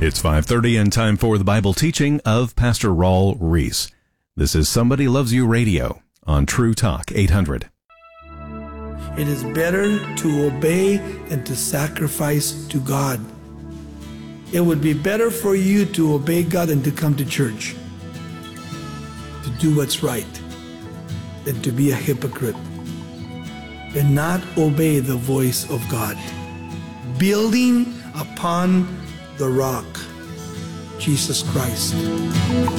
It's 5:30 and time for the Bible teaching of Pastor Raul Ries. This is Somebody Loves You Radio on True Talk 800. It is better to obey than to sacrifice to God. It would be better for you to obey God than to come to church, to do what's right, than to be a hypocrite and not obey the voice of God. Building upon the rock, Jesus Christ.